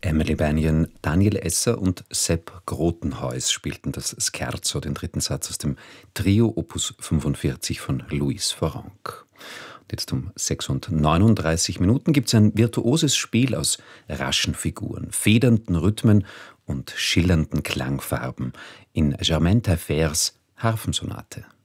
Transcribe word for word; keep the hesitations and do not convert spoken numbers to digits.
Emily Bannion, Daniel Esser und Sepp Grotenhuis spielten das Scherzo, den dritten Satz aus dem Trio Opus fünfundvierzig von Louis Foranc. Und jetzt um sechs Uhr neununddreißig Minuten gibt es ein virtuoses Spiel aus raschen Figuren, federnden Rhythmen und schillernden Klangfarben in Germaine Taillefer's Harfensonate.